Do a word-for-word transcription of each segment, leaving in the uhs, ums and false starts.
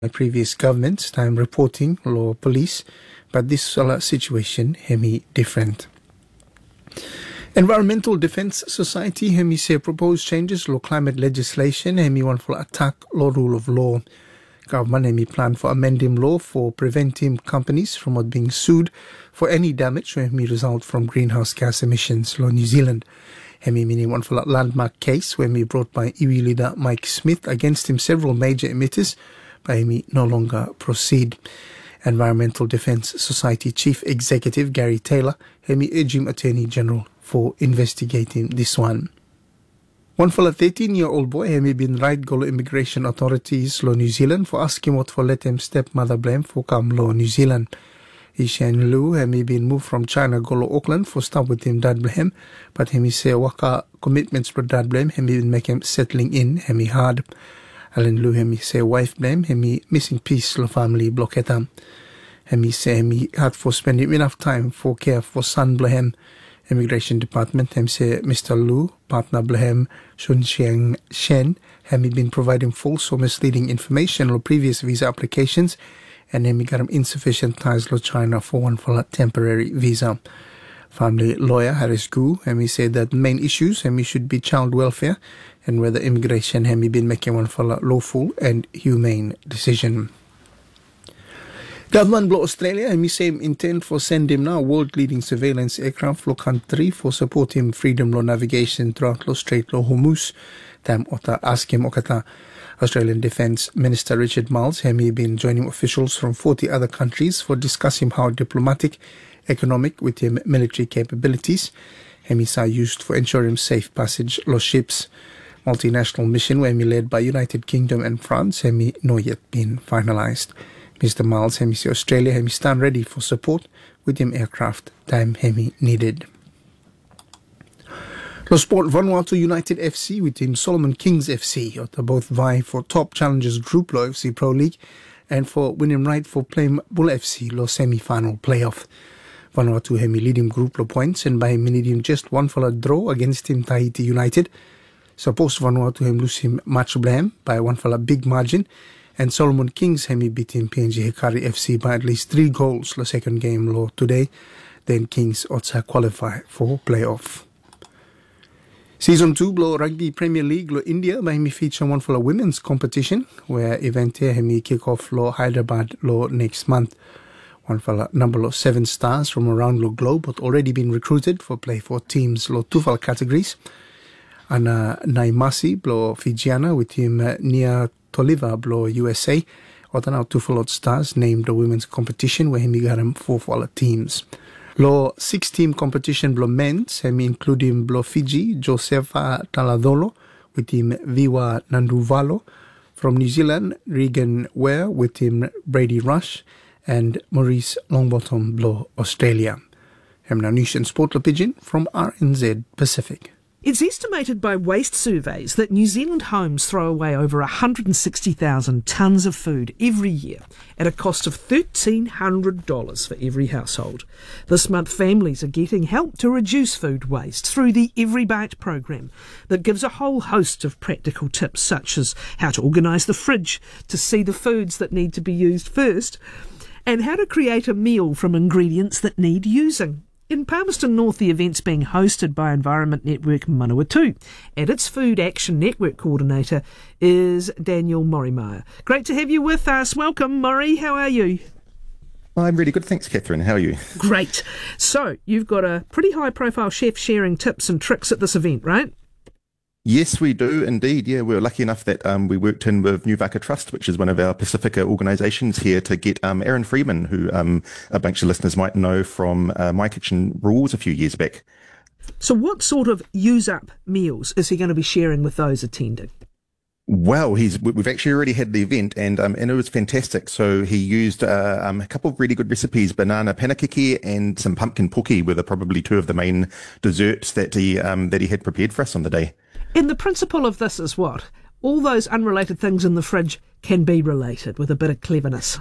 previous governments, time reporting, law, police, but this uh, situation, hemi different. Environmental Defence Society, hemi say proposed changes, law climate legislation, hemi one for attack, law rule of law. Government hemi plan for amending law for preventing companies from not being sued for any damage which may result from greenhouse gas emissions, law New Zealand. Hemi meaning one for a landmark case where me brought by Iwi leader Mike Smith against him several major emitters, but hemi no longer proceed. Environmental Defence Society Chief Executive Gary Taylor hemi urged him Attorney General for investigating this one. One for a thirteen-year-old boy hemi been right golo immigration authorities law New Zealand for asking what for let him stepmother blame for come law New Zealand. Ishan Lu hemi been moved from China golo Auckland for start with him dad blame, but hemi say waka commitments for dad blame hemi been make him settling in hemi hard. Alan Lu hemi say wife blame hemi missing piece lo family blocketa. Hemi say hemi had for spending enough time for care for son blame. Immigration Department hemi say Mister Lu partner blame Shun Xiang Shen hemi been providing false or misleading information on previous visa applications, and hemi got him insufficient ties to China for one for a temporary visa. Family lawyer Harris Gu hemi said that main issues hemi should be child welfare and whether immigration hemi been making one for a lawful and humane decision. Government blow Australia hemi say him intend for send him now world leading surveillance aircraft for country for supporting freedom law navigation throughout the Strait of Hormuz. Tam ota ask him okata. Australian Defence Minister Richard Marles hemi been joining officials from forty other countries for discussing how diplomatic, economic with him military capabilities hemi are used for ensuring safe passage lo ships. Multinational mission where hemi led by United Kingdom and France hemi no yet been finalised. Mister Miles hemi say Australia hemi stand ready for support with him aircraft time hemi needed. Lo Sport Vanuatu United F C with him Solomon Kings F C to both vie for top challengers group lo F C Pro League and for winning right for playing Bull F C lo semi-final playoff. Vanuatu hemi leading group lo points and by him needing just one for a draw against him Tahiti United. Suppose Vanuatu him lose him match blame by one for a big margin, and Solomon Kings hemi beat him P N G Hikari F C by at least three goals the second game law today. Then Kings also qualify for playoff. Season two blow Rugby Premier League lo India by hemi feature one for a women's competition where event here hemi kick off lo Hyderabad lo next month. One for a number of seven stars from around the globe but already been recruited for play for teams lo Tufal categories. Anna Naimasi blow Fijiana with him uh, Nia Toliva blow U S A. Other now two followed stars named the women's competition where he got him four for all teams. Lo six team competition blow men's hemi including blow Fiji Josefa Taladolo with him Viwa Nanduvalo. From New Zealand Regan Ware with him Brady Rush and Maurice Longbottom blow Australia. Hem now News and Sport lo Pigeon from R N Z Pacific. It's estimated by Waste Surveys that New Zealand homes throw away over one hundred sixty thousand tonnes of food every year at a cost of one thousand three hundred dollars for every household. This month, families are getting help to reduce food waste through the Every Bite program that gives a whole host of practical tips such as how to organise the fridge to see the foods that need to be used first and how to create a meal from ingredients that need using. In Palmerston North, the event's being hosted by Environment Network Manawatu, and its Food Action Network coordinator is Daniel Morimeyer. Great to have you with us. Welcome, Murray. How are you? I'm really good, thanks, Catherine. How are you? Great. So, you've got a pretty high-profile chef sharing tips and tricks at this event, right? Yes, we do indeed. Yeah, we were lucky enough that um, we worked in with New Vaka Trust, which is one of our Pacifica organisations here, to get um, Aaron Freeman, who um, a bunch of listeners might know from uh, My Kitchen Rules a few years back. So what sort of use-up meals is he going to be sharing with those attending? Well, he's we've actually already had the event, and um, and it was fantastic. So he used uh, um, a couple of really good recipes: banana panakiki and some pumpkin poki were the, probably two of the main desserts that he um, that he had prepared for us on the day. And the principle of this is what? All those unrelated things in the fridge can be related with a bit of cleverness.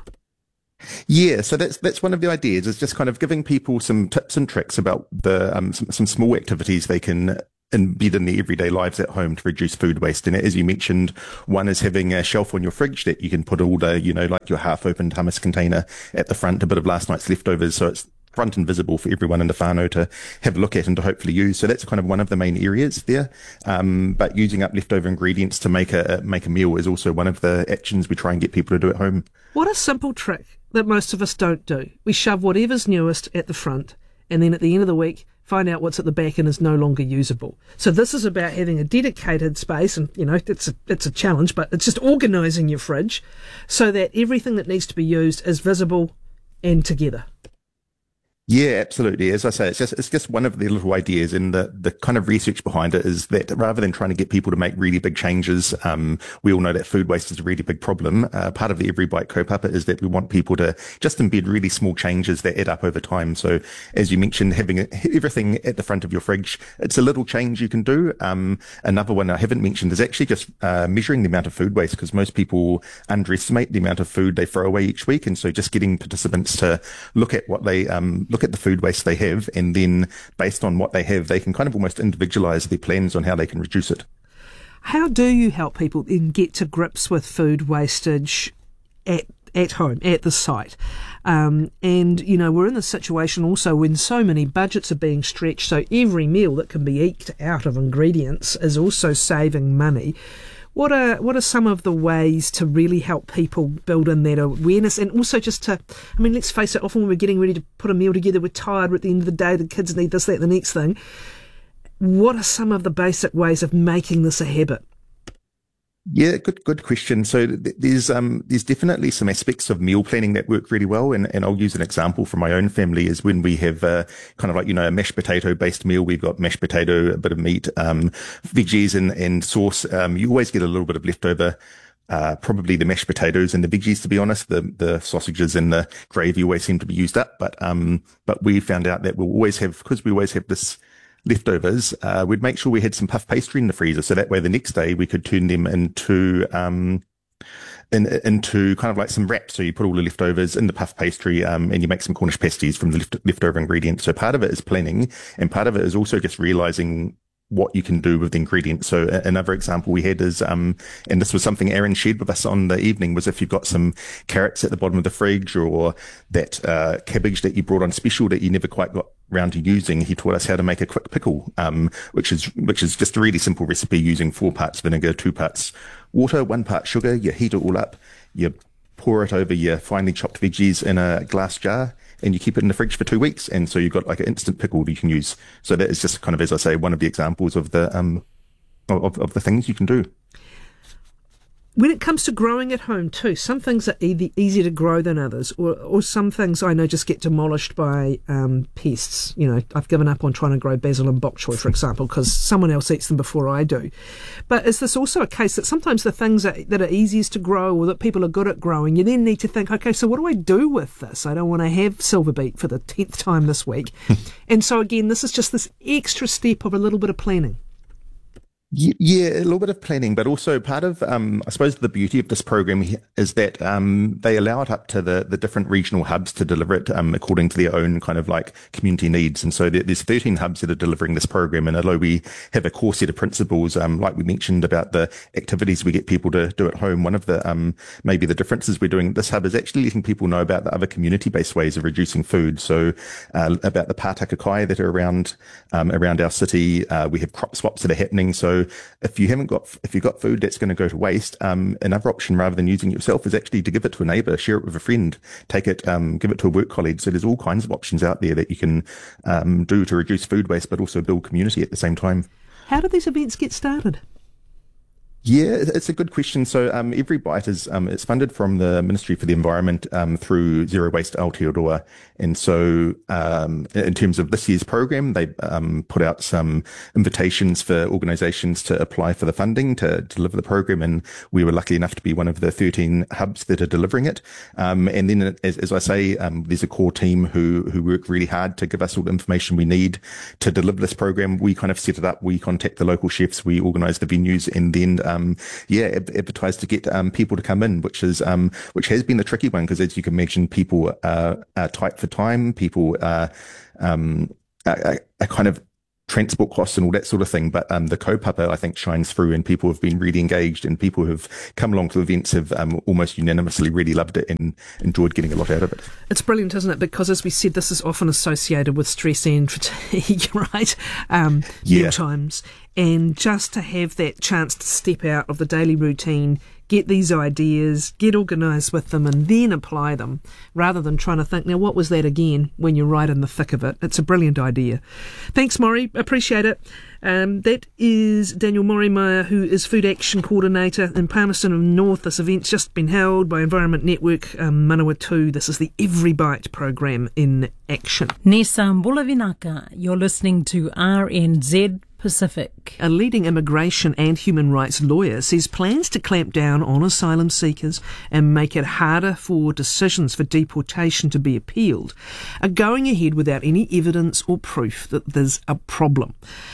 Yeah, so that's that's one of the ideas, is just kind of giving people some tips and tricks about the um, some, some small activities they can embed in their everyday lives at home to reduce food waste. And as you mentioned, one is having a shelf on your fridge that you can put all the, you know, like your half-opened hummus container at the front, a bit of last night's leftovers, so it's front and visible for everyone in the whānau to have a look at and to hopefully use. So that's kind of one of the main areas there. Um, but using up leftover ingredients to make a make a meal is also one of the actions we try and get people to do at home. What a simple trick that most of us don't do. We shove whatever's newest at the front, and then at the end of the week, find out what's at the back and is no longer usable. So this is about having a dedicated space, and, you know, it's a, it's a challenge, but it's just organising your fridge so that everything that needs to be used is visible and together. Yeah, absolutely. As I say, it's just it's just one of the little ideas, and the the kind of research behind it is that rather than trying to get people to make really big changes, um, we all know that food waste is a really big problem. Uh, part of the Every Bite kaupapa is that we want people to just embed really small changes that add up over time. So, as you mentioned, having everything at the front of your fridge, it's a little change you can do. Um, another one I haven't mentioned is actually just uh, measuring the amount of food waste, because most people underestimate the amount of food they throw away each week, and so just getting participants to look at what they um look at the food waste they have, and then based on what they have, they can kind of almost individualize their plans on how they can reduce it. How do you help people then get to grips with food wastage at at home, at the site? Um, and, you know, we're in this situation also when so many budgets are being stretched, so every meal that can be eked out of ingredients is also saving money. What are what are some of the ways to really help people build in that awareness, and also just to, I mean, let's face it, often when we're getting ready to put a meal together, we're tired, we're at the end of the day, the kids need this, that, the next thing. What are some of the basic ways of making this a habit? Yeah, good, good question. So th- there's um there's definitely some aspects of meal planning that work really well, and, and I'll use an example from my own family is when we have uh, kind of like, you know, a mashed potato based meal. We've got mashed potato, a bit of meat, um, veggies and, and sauce. Um, you always get a little bit of leftover. Uh, probably the mashed potatoes and the veggies, to be honest. The the sausages and the gravy always seem to be used up, but um but we found out that we'll always have, because we always have this leftovers, uh, we'd make sure we had some puff pastry in the freezer, so that way the next day we could turn them into um in, into kind of like some wraps. So you put all the leftovers in the puff pastry, um, and you make some Cornish pasties from the left, leftover ingredients. So part of it is planning, and part of it is also just realizing what you can do with the ingredients. So another example we had is, um, and this was something Aaron shared with us on the evening, was if you've got some carrots at the bottom of the fridge, or that uh, cabbage that you brought on special that you never quite got round to using, he taught us how to make a quick pickle, um, which is which is just a really simple recipe using four parts vinegar, two parts water, one part sugar. You heat it all up, you pour it over your finely chopped veggies in a glass jar, and you keep it in the fridge for two weeks. And so you've got like an instant pickle you can use. So that is just kind of, as I say, one of the examples of the um of, of the things you can do. When it comes to growing at home too, some things are e- easier to grow than others, or, or some things I know just get demolished by um, pests. You know, I've given up on trying to grow basil and bok choy, for example, because someone else eats them before I do. But is this also a case that sometimes the things that, that are easiest to grow, or that people are good at growing, you then need to think, okay, so what do I do with this? I don't want to have silver beet for the tenth time this week. And so again, this is just this extra step of a little bit of planning. Yeah, a little bit of planning, but also part of, um, I suppose the beauty of this program is that um, they allow it up to the, the different regional hubs to deliver it um, according to their own kind of like community needs. And so there, there's thirteen hubs that are delivering this program. And although we have a core set of principles, um, like we mentioned about the activities we get people to do at home, one of the um, maybe the differences we're doing at this hub is actually letting people know about the other community-based ways of reducing food. So uh, about the pātaka kai that are around um, around our city. Uh, we have crop swaps that are happening. So if you haven't got, if you've got food that's going to go to waste, um, another option rather than using it yourself is actually to give it to a neighbour, share it with a friend, take it, um, give it to a work colleague. So there's all kinds of options out there that you can um, do to reduce food waste, but also build community at the same time. How do these events get started? Yeah, it's a good question. So um, Every Bite is um, it's funded from the Ministry for the Environment um, through Zero Waste Aotearoa. And so um, in terms of this year's program, they um, put out some invitations for organisations to apply for the funding to deliver the program. And we were lucky enough to be one of the thirteen hubs that are delivering it. Um, and then, as, as I say, um, there's a core team who, who work really hard to give us all the information we need to deliver this program. We kind of set it up. We contact the local chefs. We organise the venues, and then Um, yeah, advertise to get um, people to come in, which is um, which has been a tricky one, because as you can imagine, people are, are tight for time. People are, um, are, are kind of transport costs and all that sort of thing. But um, the kaupapa, I think, shines through, and people have been really engaged, and people who've come along to events have um, almost unanimously really loved it and enjoyed getting a lot out of it. It's brilliant, isn't it? Because, as we said, this is often associated with stress and fatigue, right? Um, yeah. Meal times. And just to have that chance to step out of the daily routine, get these ideas, get organised with them, and then apply them, rather than trying to think, now, what was that again, when you're right in the thick of it. It's a brilliant idea. Thanks, Maury. Appreciate it. Um, that is Daniel Morimeyer, who is Food Action Coordinator in Palmerston North. This event's just been held by Environment Network um, Manawatu. This is the Every Bite programme in action. Nesa Mbulavinaka, you're listening to R N Z Pacific. A leading immigration and human rights lawyer says plans to clamp down on asylum seekers and make it harder for decisions for deportation to be appealed are going ahead without any evidence or proof that there's a problem.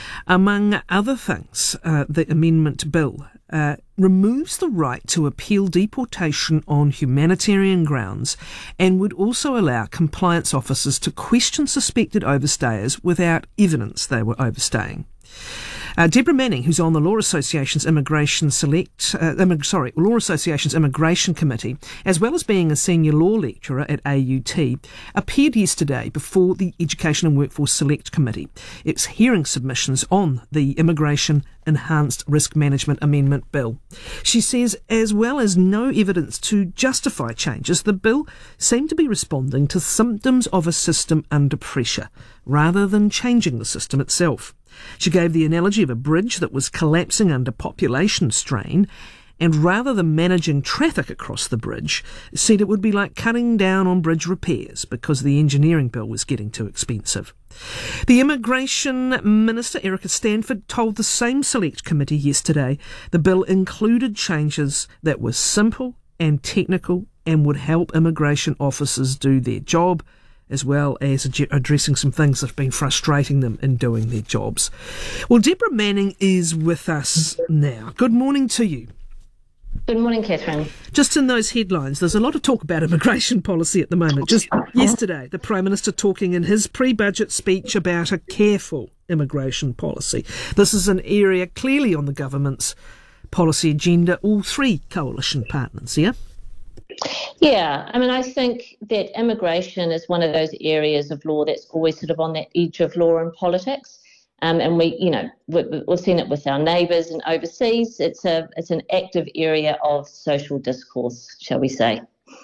Among other things, uh, the amendment bill uh, removes the right to appeal deportation on humanitarian grounds and would also allow compliance officers to question suspected overstayers without evidence they were overstaying. Uh, Deborah Manning, who's on the Law Association's Immigration Select, uh, immig- sorry, Law Association's Immigration Committee, as well as being a senior law lecturer at A U T, appeared yesterday before the Education and Workforce Select Committee. It's hearing submissions on the Immigration Enhanced Risk Management Amendment Bill. She says, as well as no evidence to justify changes, the bill seemed to be responding to symptoms of a system under pressure, rather than changing the system itself. She gave the analogy of a bridge that was collapsing under population strain, and rather than managing traffic across the bridge, said it would be like cutting down on bridge repairs because the engineering bill was getting too expensive. The Immigration Minister, Erica Stanford, told the same Select Committee yesterday the bill included changes that were simple and technical and would help immigration officers do their job, as well as ad- addressing some things that have been frustrating them in doing their jobs. Well, Deborah Manning is with us now. Good morning to you. Good morning, Catherine. Just in those headlines, there's a lot of talk about immigration policy at the moment. Just yesterday, the Prime Minister talking in his pre-budget speech about a careful immigration policy. This is an area clearly on the government's policy agenda, all three coalition partners, yeah? Yeah, I mean, I think that immigration is one of those areas of law that's always sort of on the edge of law and politics. Um, and we, you know, we, we've seen it with our neighbours and overseas. It's a, it's an active area of social discourse, shall we say.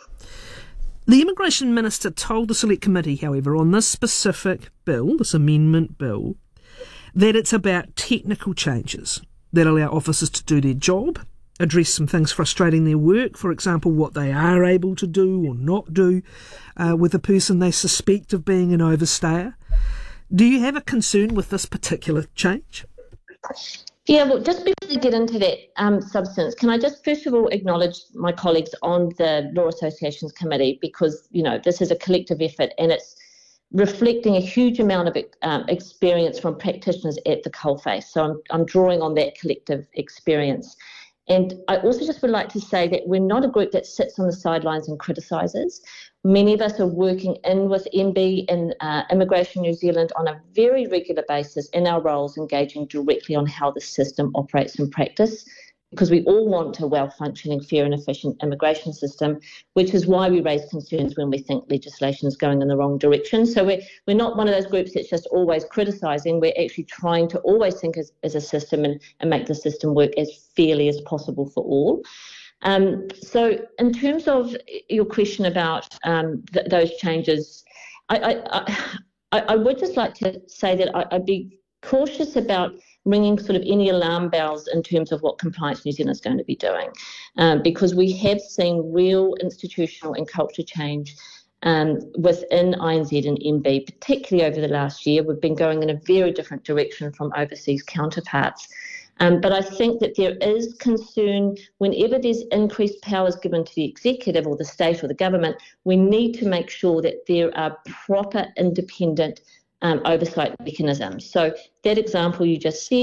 The Immigration Minister told the Select Committee, however, on this specific bill, this amendment bill, that it's about technical changes that allow officers to do their job, address some things frustrating their work, for example, what they are able to do or not do uh, with a person they suspect of being an overstayer. Do you have a concern with this particular change? Yeah, well, just before we get into that um, substance, can I just first of all acknowledge my colleagues on the Law Associations Committee, because, you know, this is a collective effort and it's reflecting a huge amount of um, experience from practitioners at the coalface. So I'm, I'm drawing on that collective experience. And I also just would like to say that we're not a group that sits on the sidelines and criticises. Many of us are working in with M B and uh, Immigration New Zealand on a very regular basis in our roles, engaging directly on how the system operates in practice, because we all want a well-functioning, fair and efficient immigration system, which is why we raise concerns when we think legislation is going in the wrong direction. So we're, we're not one of those groups that's just always criticising. We're actually trying to always think as, as a system and, and make the system work as fairly as possible for all. Um, so in terms of your question about um, th- those changes, I, I, I, I would just like to say that I, I'd be cautious about ringing sort of any alarm bells in terms of what Compliance New Zealand is going to be doing, um, because we have seen real institutional and culture change um, within I N Z and M B, particularly over the last year. We've been going in a very different direction from overseas counterparts. Um, but I think that there is concern whenever there's increased powers given to the executive or the state or the government, we need to make sure that there are proper independent Um, oversight mechanisms. So that example you just said,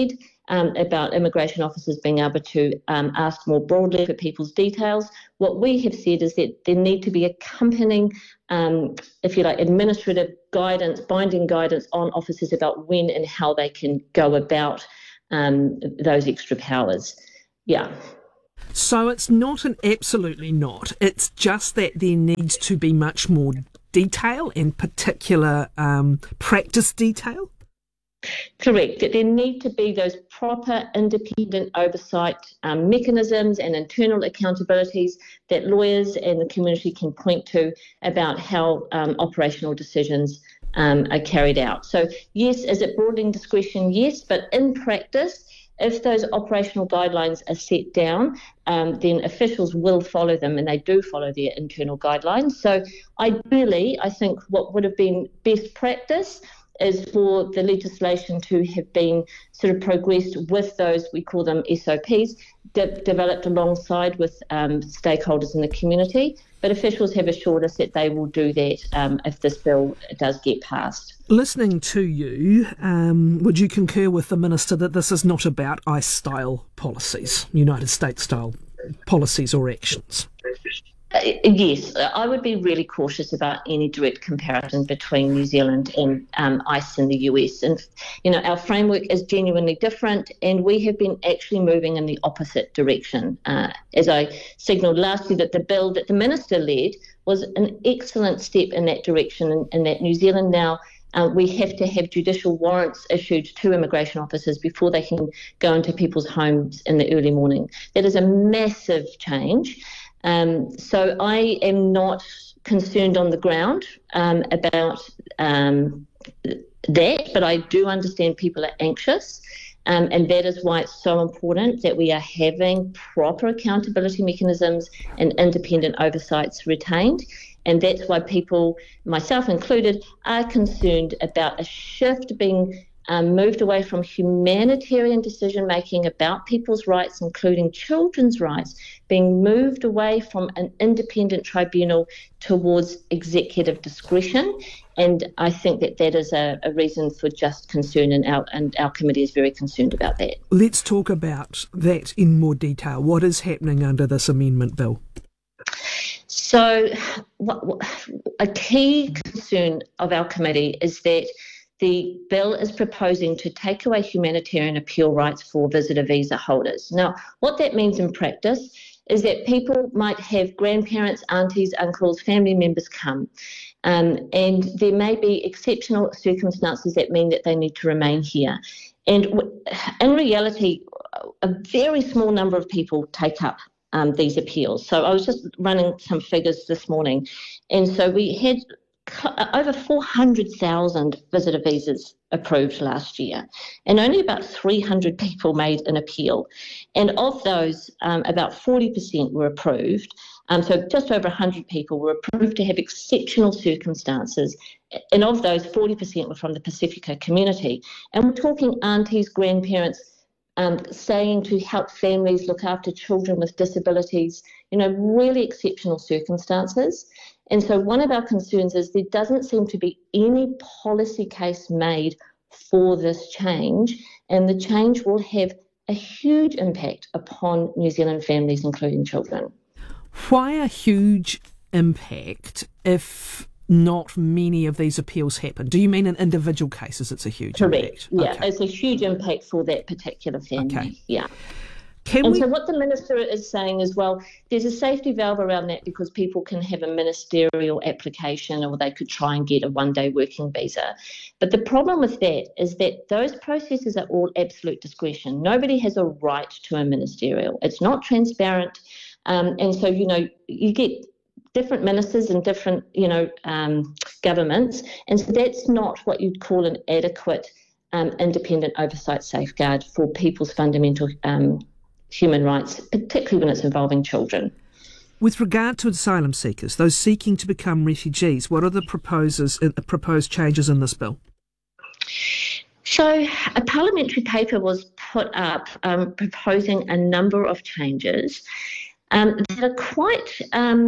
um, about immigration officers being able to um, ask more broadly for people's details. What we have said is that there need to be accompanying, um, if you like, administrative guidance, binding guidance on officers about when and how they can go about um, those extra powers. Yeah. So it's not an absolutely not. It's just that there needs to be much more detail and particular um, practice detail? Correct. That there need to be those proper independent oversight um, mechanisms and internal accountabilities that lawyers and the community can point to about how um, operational decisions um, are carried out. So yes, is it broadening discretion? Yes, but in practice, if those operational guidelines are set down, um, then officials will follow them, and they do follow their internal guidelines. So ideally, I think what would have been best practice is for the legislation to have been sort of progressed with those, we call them S O Ps, de- developed alongside with um, stakeholders in the community. But officials have assured us that they will do that um, if this bill does get passed. Listening to you, um, would you concur with the Minister that this is not about ICE-style policies, United States-style policies or actions? Uh, yes, I would be really cautious about any direct comparison between New Zealand and um, ICE in the U S. And, you know, our framework is genuinely different, and we have been actually moving in the opposite direction. Uh, as I signalled last year, that the bill that the Minister led was an excellent step in that direction, and, and that New Zealand now Uh, we have to have judicial warrants issued to immigration officers before they can go into people's homes in the early morning. That is a massive change. Um, so I am not concerned on the ground um, about um, that, but I do understand people are anxious. Um, and that is why it's so important that we are having proper accountability mechanisms and independent oversights retained. And that's why people, myself included, are concerned about a shift being um, moved away from humanitarian decision-making about people's rights, including children's rights, being moved away from an independent tribunal towards executive discretion. And I think that that is a, a reason for just concern, and our, and our committee is very concerned about that. Let's talk about that in more detail. What is happening under this amendment bill? So what, what, a key concern of our committee is that the bill is proposing to take away humanitarian appeal rights for visitor visa holders. Now, what that means in practice is that people might have grandparents, aunties, uncles, family members come, um, and there may be exceptional circumstances that mean that they need to remain here. And in reality, a very small number of people take up Um, these appeals. So I was just running some figures this morning, and so we had over four hundred thousand visitor visas approved last year, and only about three hundred people made an appeal. And of those, um, about forty percent were approved. Um, so just over one hundred people were approved to have exceptional circumstances, and of those, forty percent were from the Pacifica community. And we're talking aunties, grandparents, Um, saying to help families look after children with disabilities, you know, really exceptional circumstances. And so one of our concerns is there doesn't seem to be any policy case made for this change, and the change will have a huge impact upon New Zealand families, including children. Why a huge impact if not many of these appeals happen? Do you mean in individual cases it's a huge Correct. impact? Yeah, okay. It's a huge impact for that particular family. Okay. Yeah. Can and we... so what the Minister is saying is, well, there's a safety valve around that because people can have a ministerial application, or they could try and get a one-day working visa. But the problem with that is that those processes are all absolute discretion. Nobody has a right to a ministerial. It's not transparent. Um, and so, you know, you get different ministers and different, you know, um, governments. And so that's not what you'd call an adequate um, independent oversight safeguard for people's fundamental um, human rights, particularly when it's involving children. With regard to asylum seekers, those seeking to become refugees, what are the proposers, uh, proposed changes in this bill? So a parliamentary paper was put up um, proposing a number of changes um, that are quite... Um,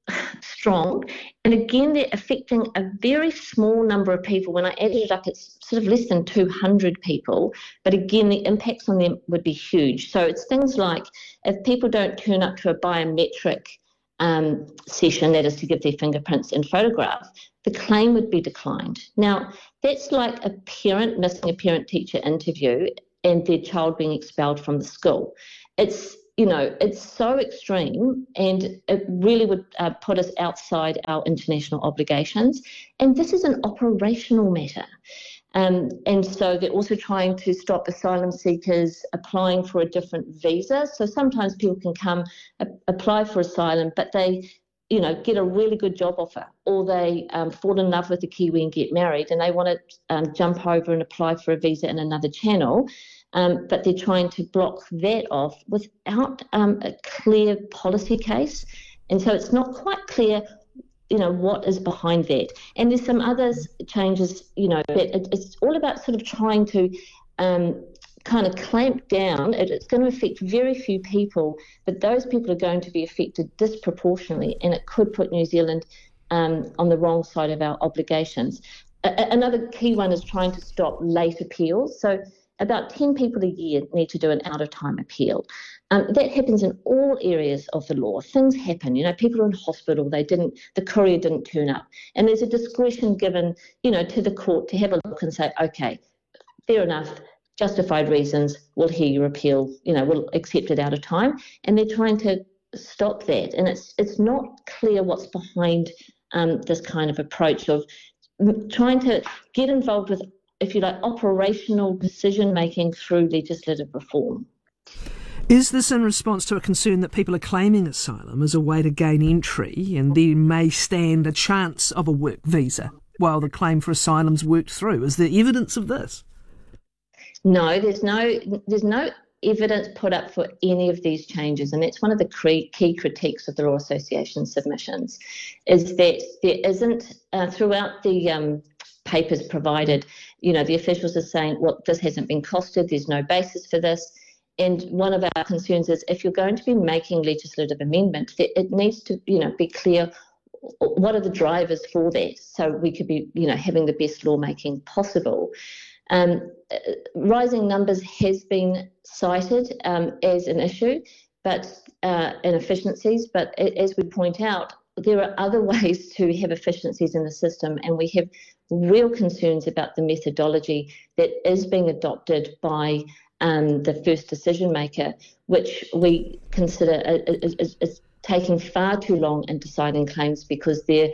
strong. And again, they're affecting a very small number of people. When I added it up, it's sort of less than two hundred people. But again, the impacts on them would be huge. So it's things like if people don't turn up to a biometric um, session, that is to give their fingerprints and photograph, the claim would be declined. Now, that's like a parent missing a parent-teacher interview and their child being expelled from the school. It's You know, it's so extreme, and it really would uh, put us outside our international obligations. And this is an operational matter. Um, and so they're also trying to stop asylum seekers applying for a different visa. So sometimes people can come a- apply for asylum, but they, you know, get a really good job offer, or they um, fall in love with a Kiwi and get married, and they want to um, jump over and apply for a visa in another channel. Um, but they're trying to block that off without um, a clear policy case. And so it's not quite clear, you know, what is behind that. And there's some other changes, you know, but it, it's all about sort of trying to um, kind of clamp down. It, it's going to affect very few people, but those people are going to be affected disproportionately, and it could put New Zealand um, on the wrong side of our obligations. A- another key one is trying to stop late appeals. So about ten people a year need to do an out-of-time appeal. Um, that happens in all areas of the law. Things happen, you know, people are in hospital, they didn't, the courier didn't turn up. And there's a discretion given, you know, to the court to have a look and say, okay, fair enough, justified reasons, we'll hear your appeal, you know, we'll accept it out of time. And they're trying to stop that. And it's it's not clear what's behind um, this kind of approach of trying to get involved with, if you like, operational decision-making through legislative reform. Is this in response to a concern that people are claiming asylum as a way to gain entry and they may stand a chance of a work visa while the claim for asylum's worked through? Is there evidence of this? No, there's no there's no evidence put up for any of these changes, and that's one of the key, key critiques of the Law Association submissions, is that there isn't, uh, throughout the um, papers provided, you know, the officials are saying, well, this hasn't been costed, there's no basis for this. And one of our concerns is if you're going to be making legislative amendments, it needs to, you know, be clear what are the drivers for that, so we could be, you know, having the best lawmaking possible. Um, rising numbers has been cited um, as an issue, but uh, inefficiencies. But as we point out, there are other ways to have efficiencies in the system, and we have real concerns about the methodology that is being adopted by um, the first decision maker, which we consider is, is, is taking far too long in deciding claims because they're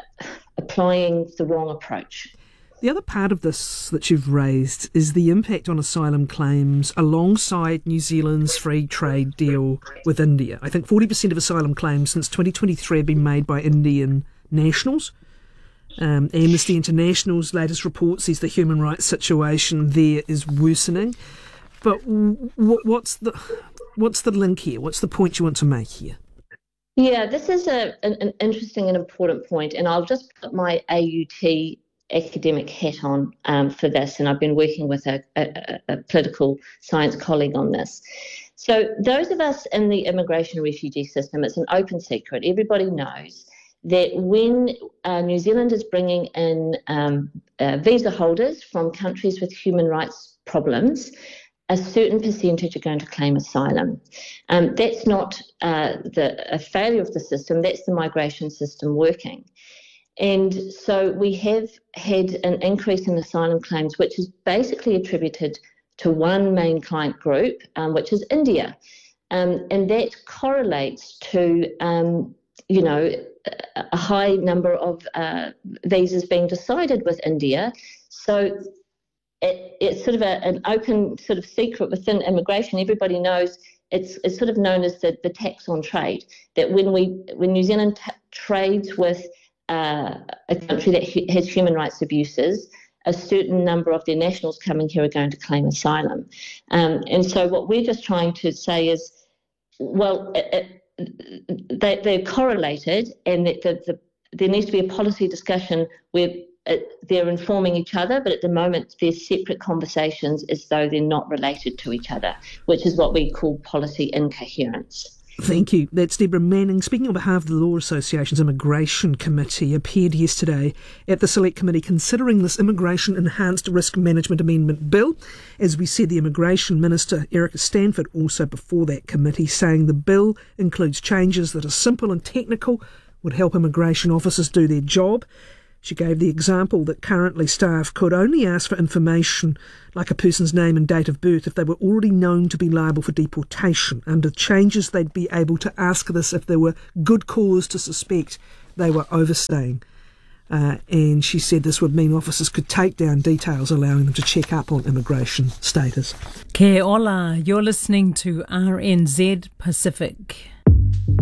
applying the wrong approach. The other part of this that you've raised is the impact on asylum claims alongside New Zealand's free trade deal with India. I think forty percent of asylum claims since twenty twenty-three have been made by Indian nationals. Um, Amnesty International's latest report says the human rights situation there is worsening. But w- what's the what's the link here? What's the point you want to make here? Yeah, this is a, an, an interesting and important point, and I'll just put my A U T academic hat on um, for this, and I've been working with a, a, a political science colleague on this. So those of us in the immigration and refugee system, it's an open secret. Everybody knows that when uh, New Zealand is bringing in um, uh, visa holders from countries with human rights problems, a certain percentage are going to claim asylum. Um, that's not uh, the, a failure of the system, that's the migration system working. And so we have had an increase in asylum claims, which is basically attributed to one main client group, um, which is India. Um, and that correlates to, um, you know, a high number of uh, visas being decided with India. So it, it's sort of a, an open sort of secret within immigration. Everybody knows it's, it's sort of known as the, the tax on trade, that when we when New Zealand t- trades with Uh, a country that hu- has human rights abuses, a certain number of their nationals coming here are going to claim asylum. Um, and so what we're just trying to say is, well, it, it, they, they're correlated, and that the, the, there needs to be a policy discussion where it, they're informing each other, but at the moment they're separate conversations as though they're not related to each other, which is what we call policy incoherence. Thank you. That's Deborah Manning. Speaking on behalf of the Law Association's Immigration Committee, appeared yesterday at the Select Committee considering this Immigration Enhanced Risk Management Amendment Bill. As we said, the Immigration Minister, Erica Stanford, also before that committee, saying the bill includes changes that are simple and technical, would help immigration officers do their job. She gave the example that currently staff could only ask for information like a person's name and date of birth if they were already known to be liable for deportation. Under changes, they'd be able to ask this if there were good cause to suspect they were overstaying. Uh, and she said this would mean officers could take down details allowing them to check up on immigration status. Ke ola, you're listening to R N Z Pacific.